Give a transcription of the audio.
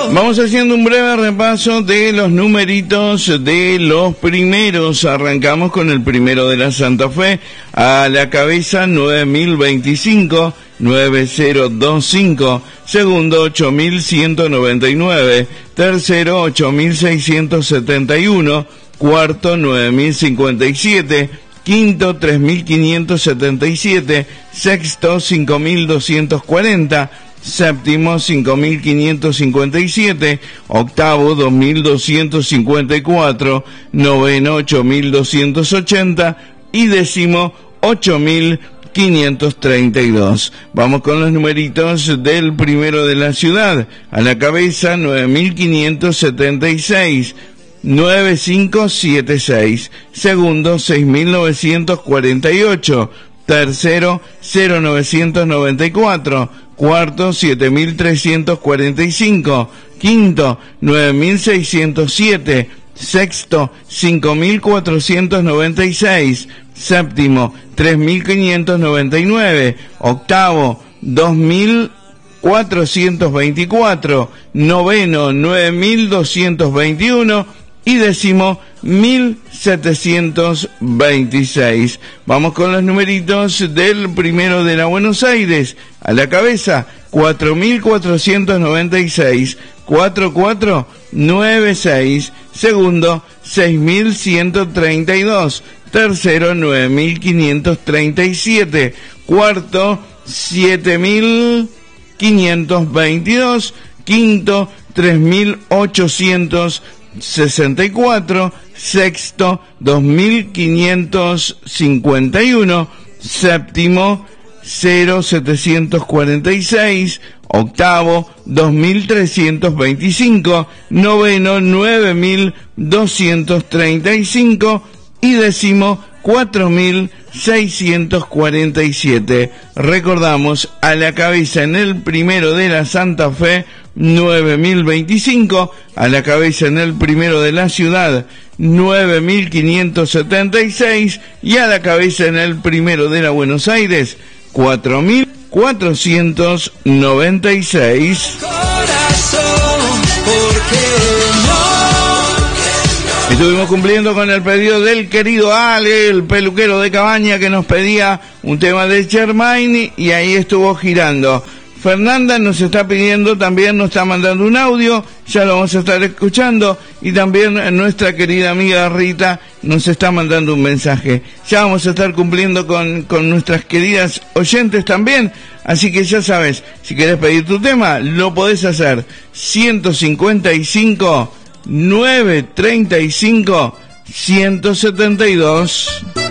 Vamos haciendo un breve repaso de los numeritos de los primeros. Arrancamos con el primero de la Santa Fe. A la cabeza 9025, 9025. Segundo 8199. Tercero 8671. Cuarto 9057. Quinto 3577. Sexto 5240. Séptimo 5557, octavo 2254, noveno 8280 y décimo 8532. Vamos con los numeritos del primero de la ciudad. A la cabeza 9576. 9576, segundo 6948, tercero 0994, cuarto 7345, quinto 9607, sexto 5496, séptimo 3599, octavo 2424, noveno 9221 y décimo 1726. Vamos con los numeritos del primero de la Buenos Aires. A la cabeza 4496, 4496, segundo 6132, tercero 9537, cuarto 7522, quinto 3864, sexto 2551, séptimo 0746, octavo 2325, noveno 9235 y décimo 4647. Recordamos, a la cabeza en el primero de la Santa Fe 9025, a la cabeza en el primero de la ciudad 9576 y a la cabeza en el primero de la Buenos Aires 4496. Estuvimos cumpliendo con el pedido del querido Ale, el peluquero de Cabaña, que nos pedía un tema de Germain y ahí estuvo girando. Fernanda nos está pidiendo, también nos está mandando un audio, ya lo vamos a estar escuchando, y también nuestra querida amiga Rita nos está mandando un mensaje. Ya vamos a estar cumpliendo con nuestras queridas oyentes también, así que ya sabes, si querés pedir tu tema, lo podés hacer. 155 935 172.